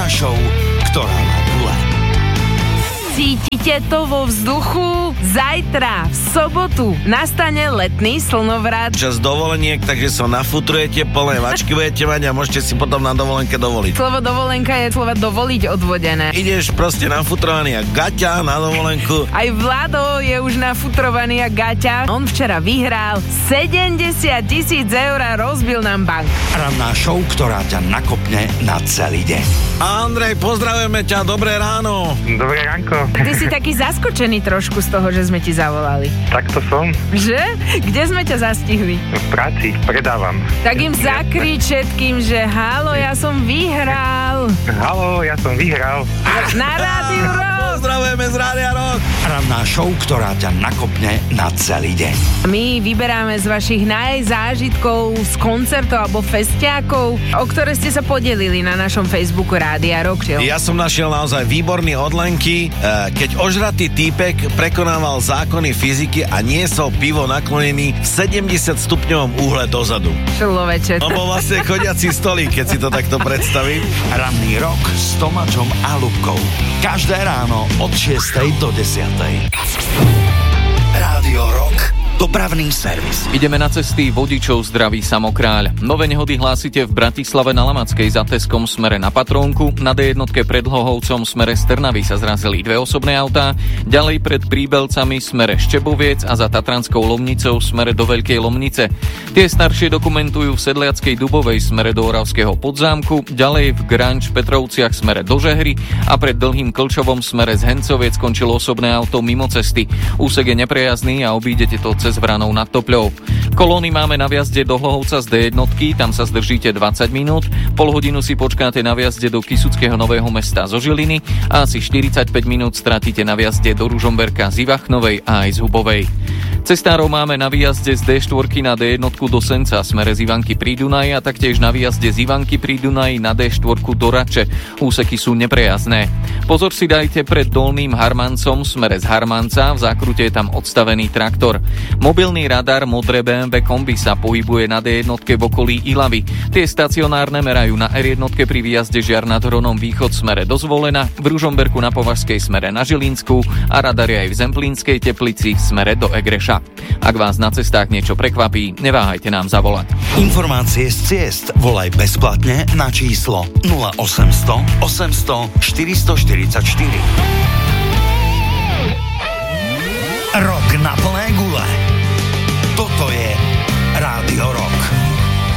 Ranná show, ktorá má gule. Cítite to vo vzduchu? Zajtra, v sobotu, nastane letný slnovrat. Čas dovoleniek, takže sa nafutrujete, plné vačky budete mať a môžete si potom na dovolenke dovoliť. Slovo dovolenka je slovo dovoliť odvodené. Ideš proste nafutrovaný a gaťa na dovolenku. Aj Vlado je už nafutrovaný a gaťa. On včera vyhral 70 000 eur a rozbil nám bank. Ranná show, ktorá ťa nakopne na celý deň. Andrej, pozdravujeme ťa, dobré ráno. Dobré ránko. Ty si taký zaskočený trošku z toho, že sme ti zavolali. Tak to som. Že? Kde sme ťa zastihli? V práci, predávam. Tak im zakrič všetkým, že halo, ja som vyhral. Haló, ja som vyhral. Na Rádiu Rock. Pozdravujeme z Rádia Rock. Ranná show, ktorá ťa nakopne na celý deň. My vyberáme z vašich zážitkov z koncertov alebo festiákov, o ktoré ste sa podelili na našom Facebooku Rádia Rock. Ja som našiel naozaj výborný od Lenky, keď ožratý týpek prekonával zákony fyziky a niesol pivo naklonený v 70 stupňovom úhle dozadu. Človeče. On bol vlastne chodiaci stolík, keď si to takto predstavím. Ranný Rock s Tomáčom a Ľubkou. Každé ráno od 6 do 10. Rádio Rock. Dopravný servis. Ideme na cesty, vodičov zdraví Samokráľ. Nové nehody hlásite v Bratislave na Lamackej za Teskom smere na Patrónku, na D1 pred Hlohovcom smere z Trnavy sa zrazili dve osobné autá, ďalej pred Príbelcami smere Ščeboviec a za Tatranskou Lomnicou smere do Veľkej Lomnice. Tie staršie dokumentujú v Sedliackej Dubovej smere do Oravského Podzámku, ďalej v Granč Petrovciach smere do Žehry a pred Dlhým Klčovom smere z Hencoviec skončilo osobné auto mimo cesty. Úsek je neprejazdný a obídete to cez Vranou nad Topľou. Kolóny máme na vjazde do Hlohovca z D1, tam sa zdržíte 20 minút, pol hodinu si počkáte na vjazde do Kysuckého Nového Mesta zo Žiliny a asi 45 minút stratíte na vjazde do Ružomberka z Ivachnovej a aj z Hubovej. Cestárov máme na výjazde z D4 na D1 do Senca smere z Ivanky pri Dunaji a taktiež na výjazde z Ivanky pri Dunaji na D4 do Rače. Úseky sú neprejazdné. Pozor si dajte pred Dolným Harmancom smere z Harmanca, v zákrute je tam odstavený traktor. Mobilný radar modré BMW kombi sa pohybuje na D1 v okolí Ilavy. Tie stacionárne merajú na R1 pri výjazde Žiar nad Hronom východ smere do Zvolena, v Ružomberku na Považskej smere na Žilinsku a radar je aj v Zemplínskej Teplici smere do Egreša. Ak vás na cestách niečo prekvapí, neváhajte nám zavolať. Informácie z ciest volaj bezplatne na číslo 0800 800 444. Rok na plné gule. Toto je Rádio Rock.